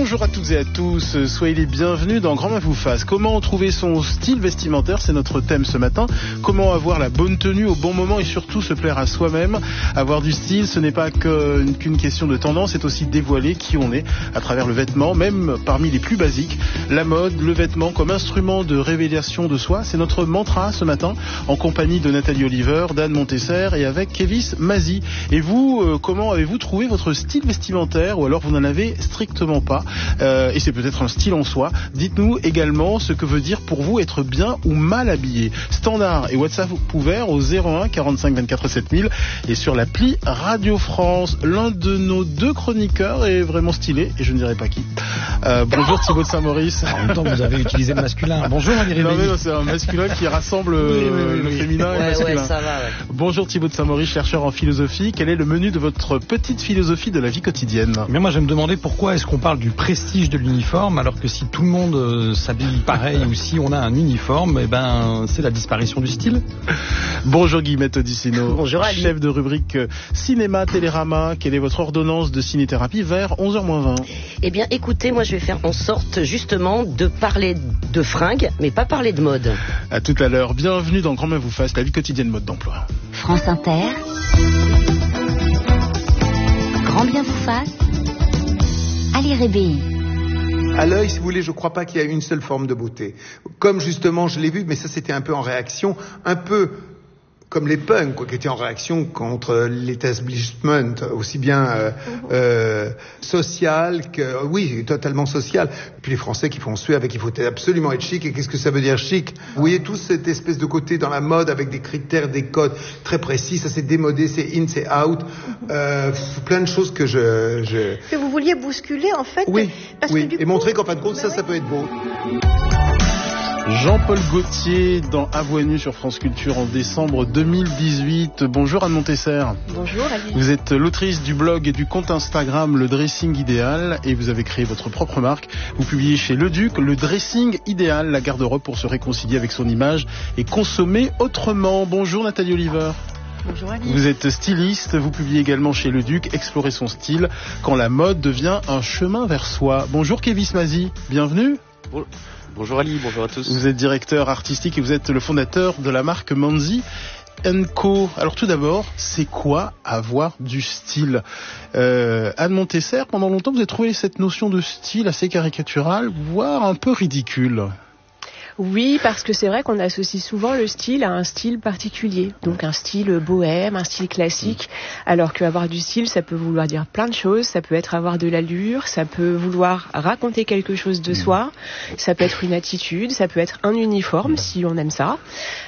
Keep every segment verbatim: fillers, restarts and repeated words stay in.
Bonjour à toutes et à tous, soyez les bienvenus dans Grand Main vous fasse. Comment trouver son style vestimentaire, c'est notre thème ce matin. Comment avoir la bonne tenue au bon moment et surtout se plaire à soi-même. Avoir du style, ce n'est pas qu'une question de tendance, c'est aussi dévoiler qui on est à travers le vêtement, même parmi les plus basiques. La mode, le vêtement comme instrument de révélation de soi, c'est notre mantra ce matin, en compagnie de Nathalie Oliver, d'Anne Montesser et avec Kévis Mazy. Et vous, euh, comment avez-vous trouvé votre style vestimentaire, ou alors vous n'en avez strictement pas, euh, et c'est peut-être un style en soi. Dites-nous également ce que veut dire pour vous être bien ou mal habillé. Standard et WhatsApp ouvert au zéro un quarante-cinq vingt-quatre sept mille et sur l'appli Radio France. L'un de nos deux chroniqueurs est vraiment stylé, et je ne dirai pas qui. Euh, bonjour Thibaut de Saint-Maurice. En même temps, vous avez utilisé le masculin. Bonjour Valérie. Non, mais non, c'est un masculin qui rassemble oui, oui, oui, le oui. féminin et le ouais, masculin. Ouais, ça va, ouais. Bonjour Thibaut de Saint-Maurice, chercheur en philosophie. Quel est le menu de votre petite philosophie de la vie quotidienne? Mais moi, je me demandais pourquoi est-ce qu'on parle du prestige de l'uniforme, alors que si tout le monde euh, s'habille pareil ou si on a un uniforme, eh ben, c'est la disparition du style. Bonjour Guillemette Odissino. Bonjour Ali. Chef de rubrique euh, Cinéma Télérama. Quelle est votre ordonnance de cinéthérapie vers onze heures moins vingt? Eh bien, écoutez, moi je vais faire en sorte justement de parler de fringues, mais pas parler de mode. À tout à l'heure. Bienvenue dans Grand Main vous fasse, la vie quotidienne mode d'emploi. France Inter. Grand bien vous fasse. Ali Rébéi. À l'œil, si vous voulez, je ne crois pas qu'il y a une seule forme de beauté. Comme justement, je l'ai vu, mais ça c'était un peu en réaction, un peu comme les punks, quoi, qui étaient en réaction contre l'établissement, aussi bien euh, euh, social que, oui, totalement social. Puis les Français qui font suer avec il faut absolument être chic. Et qu'est-ce que ça veut dire chic? Vous voyez tout cette espèce de côté dans la mode avec des critères, des codes très précis. Ça c'est démodé, c'est in, c'est out. Euh, plein de choses que je, je... Que vous vouliez bousculer en fait. Oui, parce oui. Que, du et coup... montrer qu'en fin de compte, ça, ça peut être beau. Jean-Paul Gaultier dans À Voix nue sur France Culture en décembre deux mille dix-huit. Bonjour Anne Montesser. Bonjour Ali. Vous êtes l'autrice du blog et du compte Instagram Le Dressing Idéal et vous avez créé votre propre marque. Vous publiez chez Le Duc Le Dressing Idéal, la garde-robe pour se réconcilier avec son image et consommer autrement. Bonjour Nathalie Oliver. Bonjour Ali. Vous êtes styliste, vous publiez également chez Le Duc Explorer son style quand la mode devient un chemin vers soi. Bonjour Kévis Mazy, bienvenue. Bon. Bonjour Ali, bonjour à tous. Vous êtes directeur artistique et vous êtes le fondateur de la marque Manzi and Co. Alors tout d'abord, c'est quoi avoir du style? euh, Anne Montesser, pendant longtemps vous avez trouvé cette notion de style assez caricaturale, voire un peu ridicule. Oui, parce que c'est vrai qu'on associe souvent le style à un style particulier, donc un style bohème, un style classique, alors qu'avoir du style, ça peut vouloir dire plein de choses, ça peut être avoir de l'allure, ça peut vouloir raconter quelque chose de soi, ça peut être une attitude, ça peut être un uniforme si on aime ça.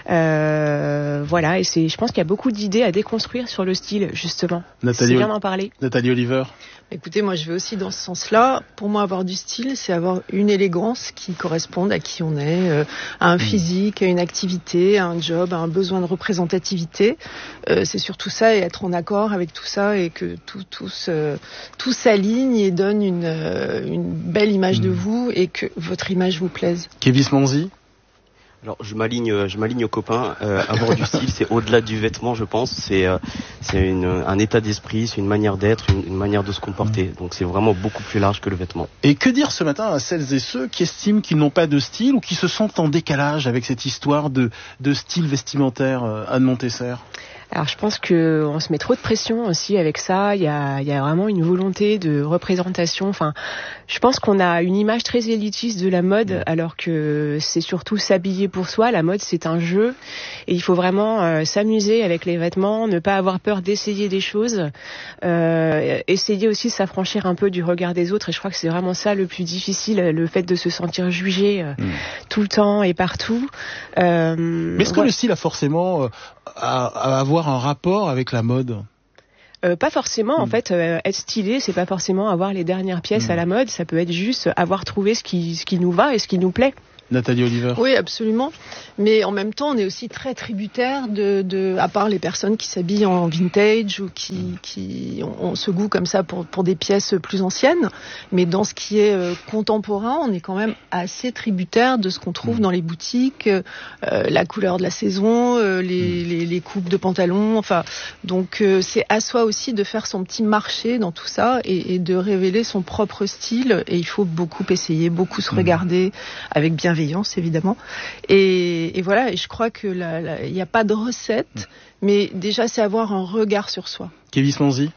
Euh, voilà, et c'est, je pense qu'il y a beaucoup d'idées à déconstruire sur le style, justement. Nathalie, c'est bien d'en parler. Nathalie Oliver. Écoutez, moi je vais aussi dans ce sens-là. Pour moi, avoir du style, c'est avoir une élégance qui corresponde à qui on est, euh, à un physique, à une activité, à un job, à un besoin de représentativité. Euh, c'est surtout ça, et être en accord avec tout ça et que tout, tout, se, tout s'aligne et donne une, euh, une belle image mmh. de vous et que votre image vous plaise. Kévis Manzy. Alors je m'aligne, je m'aligne aux copains. Euh, avoir du style, c'est au-delà du vêtement, je pense. C'est, euh, c'est une, un état d'esprit, c'est une manière d'être, une, une manière de se comporter. Donc c'est vraiment beaucoup plus large que le vêtement. Et que dire ce matin à celles et ceux qui estiment qu'ils n'ont pas de style ou qui se sentent en décalage avec cette histoire de, de style vestimentaire, euh, Anne Montesser? Alors je pense que on se met trop de pression aussi avec ça. Il y a, il y a vraiment une volonté de représentation. Enfin, je pense qu'on a une image très élitiste de la mode, alors que c'est surtout s'habiller pour soi. La mode, c'est un jeu, et il faut vraiment euh, s'amuser avec les vêtements, ne pas avoir peur d'essayer des choses, euh, essayer aussi de s'affranchir un peu du regard des autres. Et je crois que c'est vraiment ça le plus difficile, le fait de se sentir jugé euh, mmh. tout le temps et partout. Euh, Mais est-ce que ouais. le style a forcément euh, à, à avoir un rapport avec la mode? Euh, pas forcément, mmh. en fait, euh, être stylé, c'est pas forcément avoir les dernières pièces mmh. à la mode, ça peut être juste avoir trouvé ce qui, ce qui nous va et ce qui nous plaît. Nathalie Oliver. Oui, absolument. Mais en même temps, on est aussi très tributaire de, de à part les personnes qui s'habillent en vintage ou qui, qui ont, ont ce goût comme ça pour, pour des pièces plus anciennes. Mais dans ce qui est euh, contemporain, on est quand même assez tributaire de ce qu'on trouve mmh. dans les boutiques, euh, la couleur de la saison, euh, les, mmh. les, les coupes de pantalons. Enfin, donc euh, c'est à soi aussi de faire son petit marché dans tout ça et, et de révéler son propre style. Et il faut beaucoup essayer, beaucoup se regarder mmh. avec bienveillance. Évidemment. Et, et voilà, et je crois que il n'y a pas de recette, mais déjà c'est avoir un regard sur soi. Kevin Smanzi.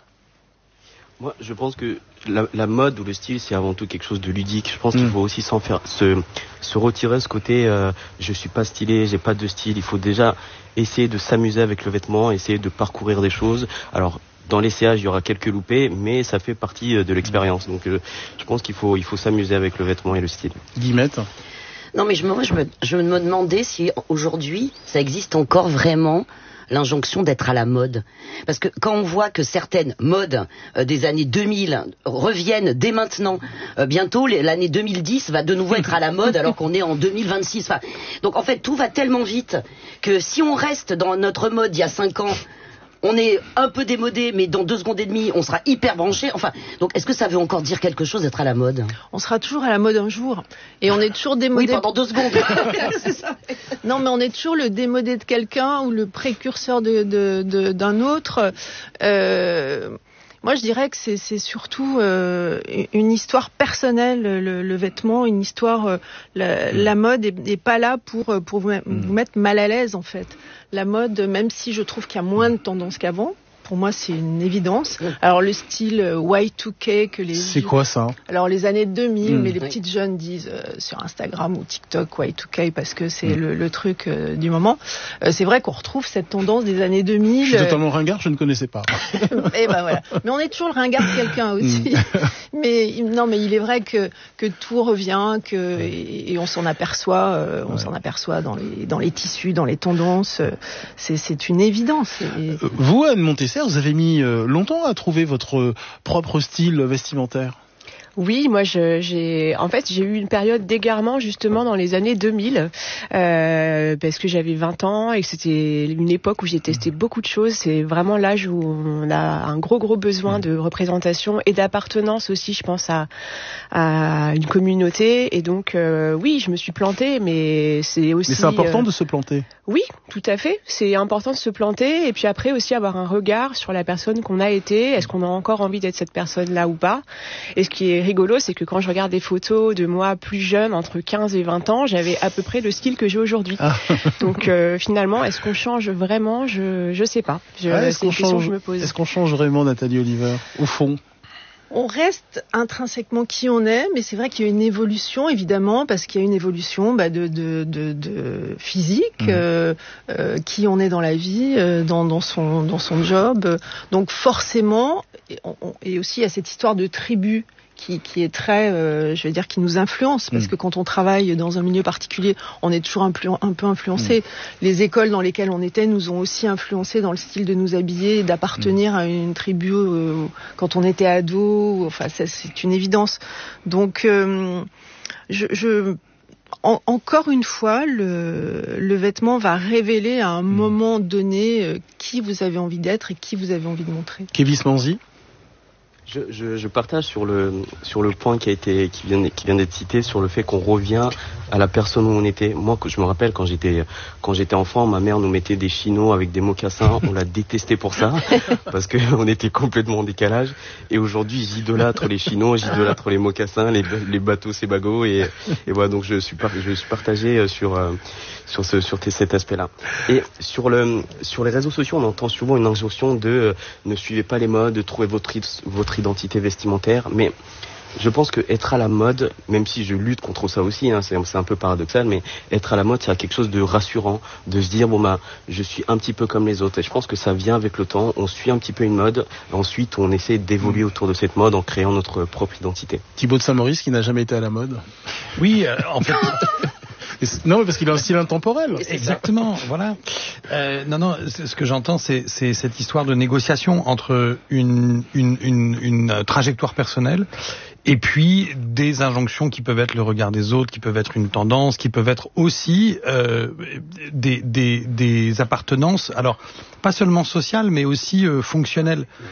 Moi, je pense que la, la mode ou le style, c'est avant tout quelque chose de ludique. Je pense mmh. qu'il faut aussi s'en faire, se, se retirer ce côté euh, je suis pas stylé, j'ai pas de style. Il faut déjà essayer de s'amuser avec le vêtement, essayer de parcourir des choses. Alors, dans l'essayage, il y aura quelques loupés, mais ça fait partie de l'expérience. Donc, euh, je pense qu'il faut, il faut s'amuser avec le vêtement et le style. Guillemette. Non, mais je me, je me, je me demandais si aujourd'hui, ça existe encore vraiment l'injonction d'être à la mode. Parce que quand on voit que certaines modes euh, des années deux mille reviennent dès maintenant, euh, bientôt l'année deux mille dix va de nouveau être à la mode alors qu'on est en deux mille vingt-six. Enfin, donc en fait, tout va tellement vite que si on reste dans notre mode d'il y a cinq ans, on est un peu démodé, mais dans deux secondes et demie, on sera hyper branché. Enfin, donc, est-ce que ça veut encore dire quelque chose d'être à la mode ? On sera toujours à la mode un jour. Et on est toujours démodé. Oui, pendant deux secondes. C'est ça. Non, mais on est toujours le démodé de quelqu'un ou le précurseur de, de, de, d'un autre. Euh... Moi, je dirais que c'est, c'est surtout euh, une histoire personnelle, le, le vêtement, une histoire. Euh, la, la mode est, est pas là pour pour vous, vous mettre mal à l'aise en fait. La mode, même si je trouve qu'il y a moins de tendance qu'avant, pour moi c'est une évidence. Alors le style Y deux K que les c'est quoi ça ? Alors les années deux mille, mmh. mais les oui. petites jeunes disent euh, sur Instagram ou TikTok Y deux K parce que c'est mmh. le, le truc euh, du moment. Euh, c'est vrai qu'on retrouve cette tendance des années deux mille. Je suis totalement ringard, je ne connaissais pas. Et ben voilà. Mais on est toujours le ringard de quelqu'un aussi. Mmh. Mais non, mais il est vrai que que tout revient, que et, et on s'en aperçoit, euh, on ouais. s'en aperçoit dans les dans les tissus, dans les tendances. C'est c'est une évidence. Et... Vous, Anne Montesser, vous avez mis longtemps à trouver votre propre style vestimentaire. Oui, moi je, j'ai en fait j'ai eu une période d'égarement justement dans les années deux mille euh, parce que j'avais vingt ans et que c'était une époque où j'ai testé beaucoup de choses. C'est vraiment l'âge où on a un gros gros besoin de représentation et d'appartenance aussi, je pense à à une communauté et donc euh, oui, je me suis plantée, mais c'est aussi. Mais c'est important euh, de se planter. Oui, tout à fait. C'est important de se planter et puis après aussi avoir un regard sur la personne qu'on a été. Est-ce qu'on a encore envie d'être cette personne-là ou pas ? Et ce qui est rigolo, c'est que quand je regarde des photos de moi plus jeune, entre quinze et vingt ans, j'avais à peu près le style que j'ai aujourd'hui. Ah. Donc euh, finalement, est-ce qu'on change vraiment ? Je je sais pas. Je, ah, c'est une question change, que je me pose. Est-ce qu'on change vraiment, Nathalie Oliver, au fond ? On reste intrinsèquement qui on est, mais c'est vrai qu'il y a une évolution, évidemment, parce qu'il y a une évolution bah, de, de, de, de physique, mmh. euh, euh, qui on est dans la vie, euh, dans, dans, son, dans son job. Donc forcément, et, on, et aussi il y a cette histoire de tribu qui, qui est très, euh, je veux dire, qui nous influence, parce mmh. que quand on travaille dans un milieu particulier, on est toujours un, un peu influencé. Mmh. Les écoles dans lesquelles on était nous ont aussi influencé dans le style de nous habiller, d'appartenir mmh. à une tribu euh, quand on était ado. Enfin, ça, c'est une évidence. Donc, euh, je, je en, encore une fois, le, le vêtement va révéler à un mmh. moment donné euh, qui vous avez envie d'être et qui vous avez envie de montrer. Kevin Smanzi. Je, je, je partage sur le sur le point qui a été qui vient qui vient d'être cité sur le fait qu'on revient à la personne où on était. Moi, je me rappelle quand j'étais quand j'étais enfant, ma mère nous mettait des chinos avec des mocassins. On l'a détesté pour ça parce que on était complètement en décalage. Et aujourd'hui, j'idolâtre les chinos, j'idolâtre les mocassins, les les bateaux Sebago et et voilà. Donc je suis je suis partagé sur sur ce sur cet aspect-là. Et sur le sur les réseaux sociaux, on entend souvent une injonction de euh, ne suivez pas les modes, de trouver votre votre identité vestimentaire, mais je pense que être à la mode, même si je lutte contre ça aussi, hein, c'est, c'est un peu paradoxal, mais être à la mode, c'est quelque chose de rassurant, de se dire bon bah je suis un petit peu comme les autres. Et je pense que ça vient avec le temps. On suit un petit peu une mode, ensuite on essaie d'évoluer autour de cette mode en créant notre propre identité. Thibaut de Saint-Maurice qui n'a jamais été à la mode. Oui, euh, en fait. Non, mais parce qu'il a un style intemporel. Exactement, voilà. Euh, non, non, ce que j'entends, c'est, c'est cette histoire de négociation entre une, une, une, une trajectoire personnelle et puis des injonctions qui peuvent être le regard des autres, qui peuvent être une tendance, qui peuvent être aussi euh, des, des, des appartenances, alors pas seulement sociales, mais aussi euh, fonctionnelles.